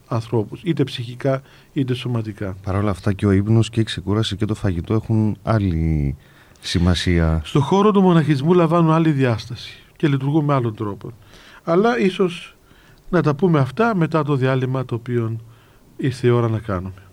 ανθρώπους, είτε ψυχικά είτε σωματικά. Παρ' όλα αυτά και ο ύπνος και η ξεκούραση και το φαγητό έχουν άλλη σημασία. Στο χώρο του μοναχισμού λαμβάνουν άλλη διάσταση και λειτουργούν με άλλον τρόπο. Αλλά ίσως να τα πούμε αυτά μετά το διάλειμμα το οποίο ήρθε η ώρα να κάνουμε.